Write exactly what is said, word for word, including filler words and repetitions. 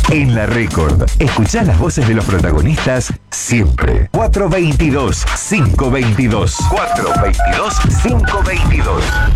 en La Record. Escuchá las voces de los protagonistas siempre. cuatro veintidós, cinco veintidós. cuatro veintidós, cinco veintidós.